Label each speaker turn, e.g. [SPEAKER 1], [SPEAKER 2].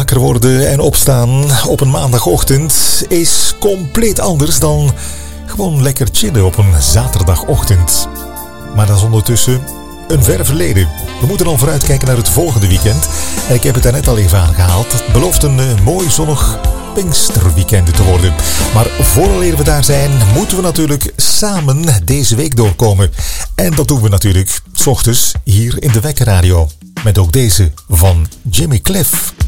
[SPEAKER 1] Wakker worden en opstaan op een maandagochtend is compleet anders dan gewoon lekker chillen op een zaterdagochtend. Maar dat is ondertussen een ver verleden. We moeten al vooruitkijken naar het volgende weekend. En ik heb het daarnet al even aangehaald. Het belooft een mooi zonnig Pinksterweekend te worden. Maar vooraleer we daar zijn, moeten we natuurlijk samen deze week doorkomen. En dat doen we natuurlijk 's ochtends hier in de Wekkerradio. Met ook deze van Jimmy Cliff.